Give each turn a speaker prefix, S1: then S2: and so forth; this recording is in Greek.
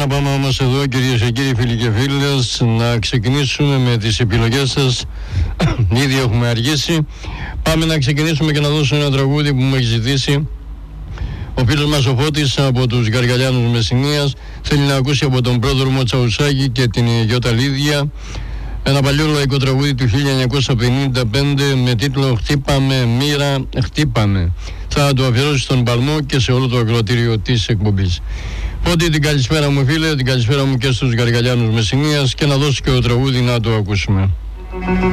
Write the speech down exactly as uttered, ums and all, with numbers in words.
S1: να πάμε όμως εδώ, κυρίες και κύριοι, φίλοι και φίλες, να ξεκινήσουμε με τις επιλογές σας. Ήδη έχουμε αργήσει. Πάμε να ξεκινήσουμε και να δώσω ένα τραγούδι που μου έχει ζητήσει ο φίλος μας ο Φώτης από τους Γαργαλιάνους Μεσσηνίας. Θέλει να ακούσει από τον πρόδρομο Τσαουσάκη και την Γιώτα Λίδια ένα παλιό λαϊκό τραγούδι του χίλια εννιακόσια πενήντα πέντε με τίτλο «Χτύπαμε μοίρα, χτύπαμε». Θα το αφιερώσω στον Παλμό και σε όλο το ακροατήριο της εκπομπής. Οπότε την καλησπέρα μου φίλε, την καλησπέρα μου και στους Γαργαλιάνους Μεσσηνίας και να δώσω και το τραγούδι να το ακούσουμε.